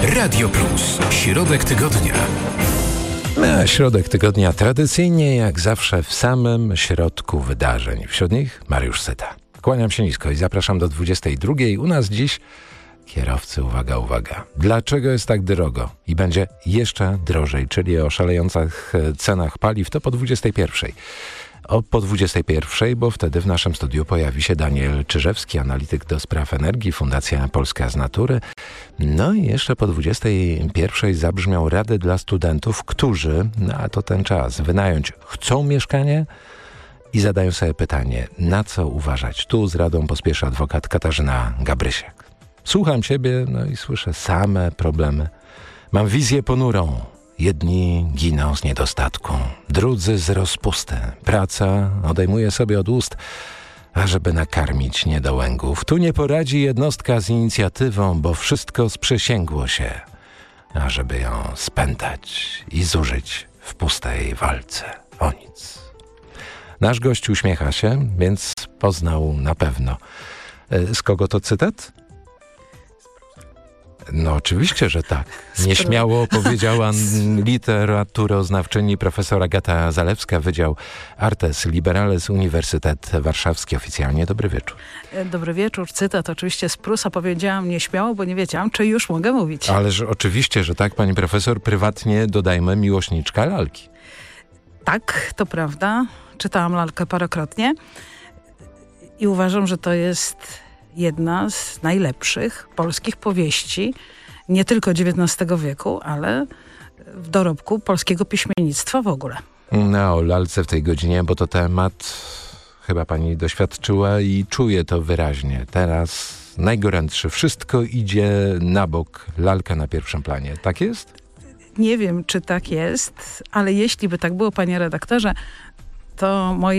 Radio Plus. Środek tygodnia. A środek tygodnia tradycyjnie, jak zawsze, w samym środku wydarzeń. Wśród nich Mariusz Syta. Kłaniam się nisko i zapraszam do 22. U nas dziś kierowcy, uwaga. Dlaczego jest tak drogo? I będzie jeszcze drożej, czyli o szalejących cenach paliw, to po 21. Po 21, bo wtedy w naszym studiu pojawi się Daniel Czyżewski, analityk do spraw energii, Fundacja Polska z Natury. No i jeszcze po 21 zabrzmią rady dla studentów, którzy, a to ten czas, wynająć chcą mieszkanie i zadają sobie pytanie, na co uważać. Tu z radą pospieszy adwokat Katarzyna Gabrysiak. Słucham ciebie, no i słyszę same problemy. Mam wizję ponurą. Jedni giną z niedostatku, drudzy z rozpusty. Praca odejmuje sobie od ust, ażeby nakarmić niedołęgów. Tu nie poradzi jednostka z inicjatywą, bo wszystko sprzysięgło się, ażeby ją spętać i zużyć w pustej walce o nic. Nasz gość uśmiecha się, więc poznał na pewno. Z kogo to cytat? No oczywiście, że tak. Nieśmiało powiedziała literaturoznawczyni profesor Agata Zalewska, Wydział Artes Liberales, Uniwersytet Warszawski. Oficjalnie dobry wieczór. Dobry wieczór. Cytat oczywiście z Prusa. Powiedziałam nieśmiało, bo nie wiedziałam, czy już mogę mówić. Ależ oczywiście, że tak, pani profesor. Prywatnie, dodajmy, miłośniczka lalki. Tak, to prawda. Czytałam lalkę parokrotnie i uważam, że to jest jedna z najlepszych polskich powieści, nie tylko XIX wieku, ale w dorobku polskiego piśmiennictwa w ogóle. No, o lalce w tej godzinie, bo to temat chyba pani doświadczyła i czuje to wyraźnie. Teraz najgorętszy. Wszystko idzie na bok, lalka na pierwszym planie. Tak jest? Nie wiem, czy tak jest, ale jeśli by tak było, panie redaktorze, to moje